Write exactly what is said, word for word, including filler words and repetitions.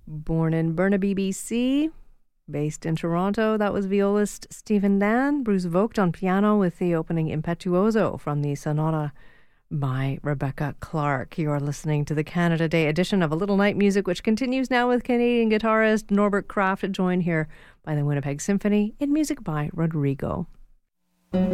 Born in Burnaby, B C, based in Toronto, that was violist Stephen Dan. Bruce Vogt on piano with the opening Impetuoso from the sonata by Rebecca Clark. You are listening to the Canada Day edition of A Little Night Music, which continues now with Canadian guitarist Norbert Kraft, joined here by the Winnipeg Symphony in music by Rodrigo.